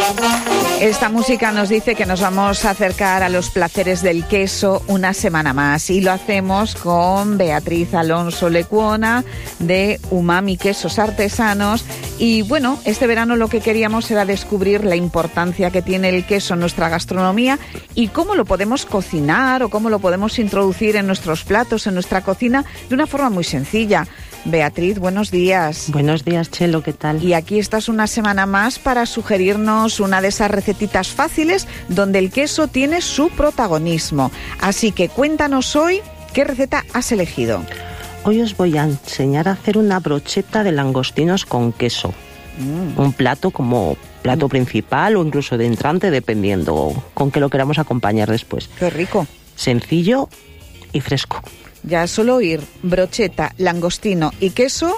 Esta música nos dice que nos vamos a acercar a los placeres del queso una semana más y lo hacemos con Beatriz Alonso Lecuona de Umami Quesos Artesanos. Y bueno, este verano lo que queríamos era descubrir la importancia que tiene el queso en nuestra gastronomía y cómo lo podemos cocinar o cómo lo podemos introducir en nuestros platos, en nuestra cocina, de una forma muy sencilla. Beatriz, buenos días. Buenos días, Chelo, ¿qué tal? Y aquí estás una semana más para sugerirnos una de esas recetitas fáciles donde el queso tiene su protagonismo. Así que cuéntanos hoy qué receta has elegido. Hoy os voy a enseñar a hacer una brocheta de langostinos con queso. Un plato como plato principal o incluso de entrante, dependiendo con qué lo queramos acompañar después. ¡Qué rico! Sencillo y fresco. Ya solo oír brocheta, langostino y queso,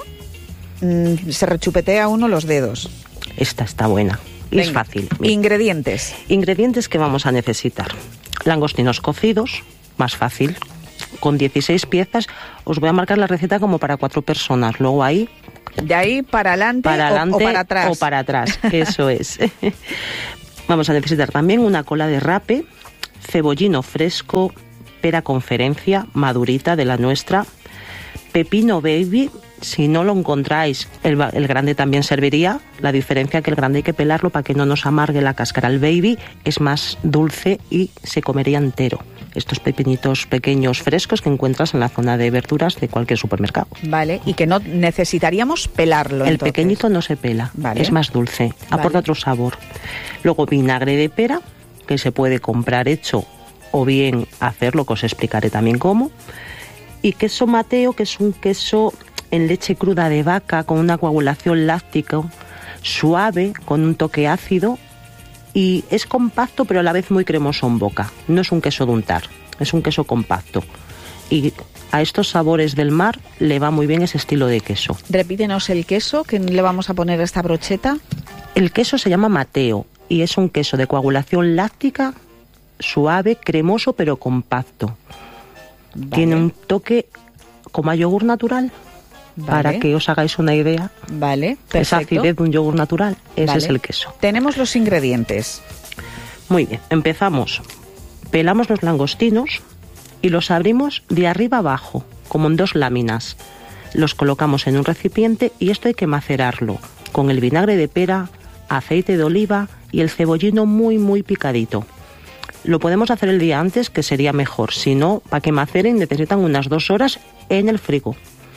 se rechupetea uno los dedos. Esta está buena. Y Venga, es fácil. Ingredientes. Ingredientes que vamos a necesitar. Langostinos cocidos, más fácil, con 16 piezas. Os voy a marcar la receta como para 4 personas. Luego ahí... De ahí para adelante o para atrás. O para atrás, eso es. Vamos a necesitar también una cola de rape, cebollino fresco, pera conferencia, madurita de la nuestra, pepino baby. Si no lo encontráis, el grande también serviría. La diferencia que el grande hay que pelarlo para que no nos amargue la cáscara. El baby es más dulce y se comería entero. Estos pepinitos pequeños frescos que encuentras en la zona de verduras de cualquier supermercado. Vale, y que no necesitaríamos pelarlo. El entonces. pequeñito no se pela, vale. Es más dulce, aporta otro sabor. Luego vinagre de pera, que se puede comprar hecho o bien hacerlo, que os explicaré también cómo. Y queso Mateo, que es un queso en leche cruda de vaca con una coagulación láctica suave, con un toque ácido, y es compacto pero a la vez muy cremoso en boca. No es un queso de untar, es un queso compacto. Y a estos sabores del mar le va muy bien ese estilo de queso. Repítenos el queso que le vamos a poner a esta brocheta. El queso se llama Mateo y es un queso de coagulación láctica, suave, cremoso pero compacto. Vale. Tiene un toque como a yogur natural. Vale. Para que os hagáis una idea. Vale, perfecto. Esa acidez de un yogur natural, ese es el queso. Tenemos los ingredientes. Muy bien, empezamos. Pelamos los langostinos y los abrimos de arriba abajo, como en 2 láminas. Los colocamos en un recipiente y esto hay que macerarlo con el vinagre de pera, aceite de oliva y el cebollino muy picadito. Lo podemos hacer el día antes, que sería mejor. Si no, para que maceren necesitan unas 2 horas en el frigo.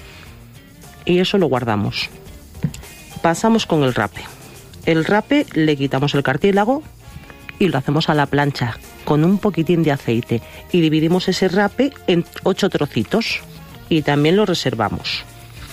Y eso lo guardamos. Pasamos con el rape. El rape le quitamos el cartílago y lo hacemos a la plancha con un poquitín de aceite. Y dividimos ese rape en 8 trocitos y también lo reservamos.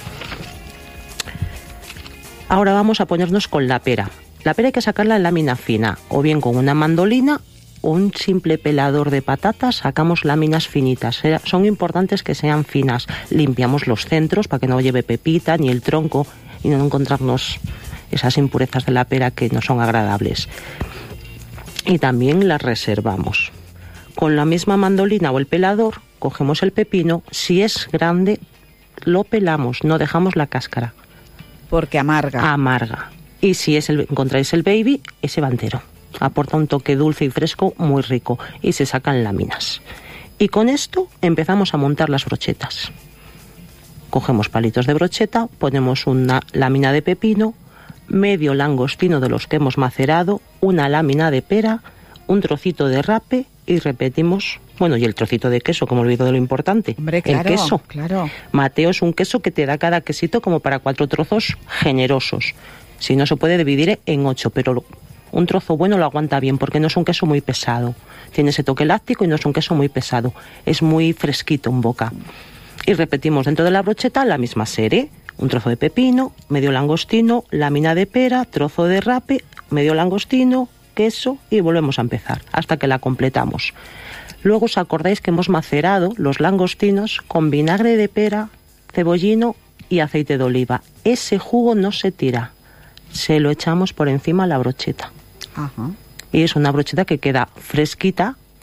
Ahora vamos a ponernos con la pera. La pera hay que sacarla en lámina fina, o bien con una mandolina o un simple pelador de patatas, sacamos láminas finitas. Son importantes que sean finas. Limpiamos los centros para que no lleve pepita ni el tronco y no encontrarnos esas impurezas de la pera que no son agradables. Y también las reservamos. Con la misma mandolina o el pelador, cogemos el pepino. Si es grande, lo pelamos, no dejamos la cáscara. Porque amarga. Amarga. Y si encontráis el baby, ese va entero. Aporta un toque dulce y fresco muy rico y se sacan láminas. Y con esto empezamos a montar las brochetas. Cogemos palitos de brocheta, ponemos una lámina de pepino, medio langostino de los que hemos macerado, una lámina de pera, un trocito de rape y repetimos, y el trocito de queso, que me olvido de lo importante. Hombre, claro, el queso. Claro. Mateo es un queso que te da cada quesito como para 4 trozos generosos. Si no, se puede dividir en 8, pero un trozo bueno lo aguanta bien porque no es un queso muy pesado. Tiene ese toque láctico y no es un queso muy pesado. Es muy fresquito en boca. Y repetimos dentro de la brocheta la misma serie. Un trozo de pepino, medio langostino, lámina de pera, trozo de rape, medio langostino, queso y volvemos a empezar hasta que la completamos. Luego os acordáis que hemos macerado los langostinos con vinagre de pera, cebollino y aceite de oliva. Ese jugo no se tira. Se lo echamos por encima a la brocheta. Ajá. Y es una brocheta que queda fresquita,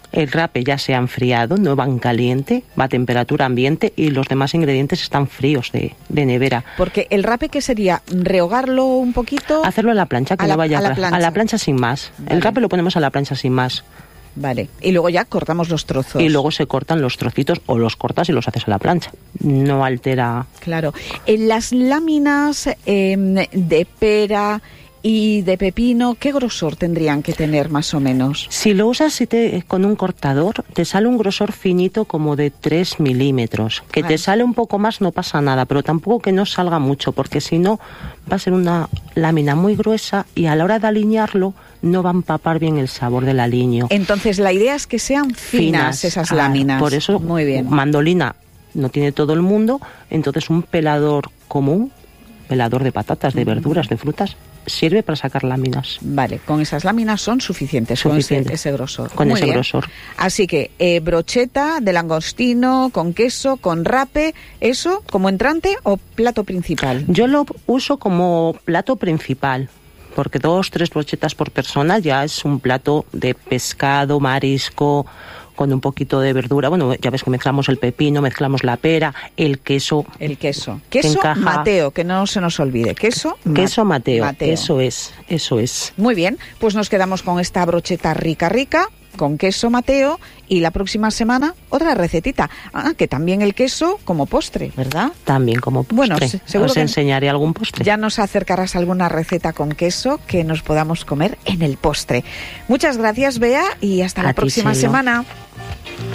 El rape ya se ha enfriado, no va en caliente, va a temperatura ambiente y los demás ingredientes están fríos de nevera. Porque el rape, ¿qué sería? ¿Rehogarlo un poquito? Hacerlo a la plancha, que no vaya a la plancha sin más. Vale. El rape lo ponemos a la plancha sin más. Vale, y luego ya cortamos los trozos. Y luego se cortan los trocitos o los cortas y los haces a la plancha. No altera. Claro. En las láminas de pera y de pepino, ¿qué grosor tendrían que tener más o menos? Si lo usas con un cortador, te sale un grosor finito como de 3 milímetros. Que te sale un poco más no pasa nada, pero tampoco que no salga mucho, porque si no va a ser una lámina muy gruesa y a la hora de alinearlo no va a empapar bien el sabor del aliño. Entonces la idea es que sean finas esas láminas. Por eso, muy bien. Mandolina no tiene todo el mundo, entonces un pelador común, pelador de patatas, de verduras, de frutas, sirve para sacar láminas. Vale, con esas láminas son suficientes. Con ese grosor. Con ese grosor. Así que brocheta de langostino con queso, con rape, ¿eso como entrante o plato principal? Yo lo uso como plato principal, porque 2-3 brochetas por persona ya es un plato de pescado, marisco, con un poquito de verdura. Bueno, ya ves que mezclamos el pepino, mezclamos la pera, el queso. El queso. Queso Mateo, que no se nos olvide. Queso Mateo. Eso es. Muy bien, pues nos quedamos con esta brocheta rica, con queso Mateo, y la próxima semana otra recetita. Que también el queso como postre, ¿verdad? También como postre. Bueno, seguro os enseñaré algún postre. Ya nos acercarás a alguna receta con queso que nos podamos comer en el postre. Muchas gracias, Bea, y hasta la próxima semana.